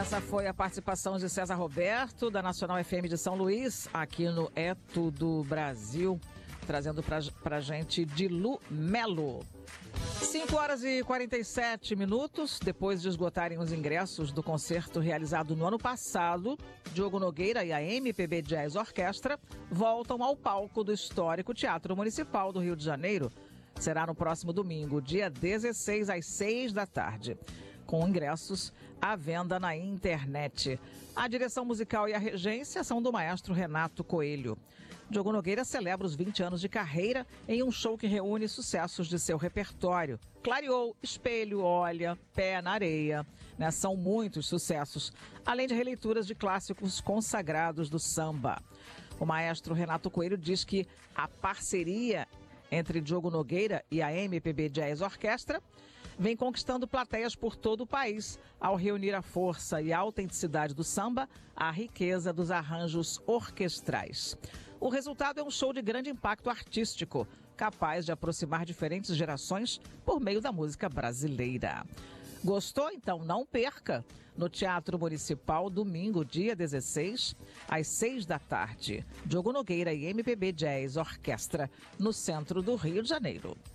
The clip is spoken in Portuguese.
Essa foi a participação de César Roberto, da Nacional FM de São Luís, aqui no É Tudo Brasil, trazendo pra gente Dilu Melo. 5h47, depois de esgotarem os ingressos do concerto realizado no ano passado, Diogo Nogueira e a MPB Jazz Orquestra voltam ao palco do histórico Teatro Municipal do Rio de Janeiro. Será no próximo domingo, dia 16, às 6 da tarde. Com ingressos à venda na internet. A direção musical e a regência são do maestro Renato Coelho. Diogo Nogueira celebra os 20 anos de carreira em um show que reúne sucessos de seu repertório. Clareou, Espelho, Olha, Pé na Areia. São muitos sucessos, além de releituras de clássicos consagrados do samba. O maestro Renato Coelho diz que a parceria entre Diogo Nogueira e a MPB Jazz Orquestra vem conquistando plateias por todo o país, ao reunir a força e a autenticidade do samba à riqueza dos arranjos orquestrais. O resultado é um show de grande impacto artístico, capaz de aproximar diferentes gerações por meio da música brasileira. Gostou? Então não perca! No Teatro Municipal, domingo, dia 16, às 6 da tarde. Diogo Nogueira e MPB Jazz Orquestra, no centro do Rio de Janeiro.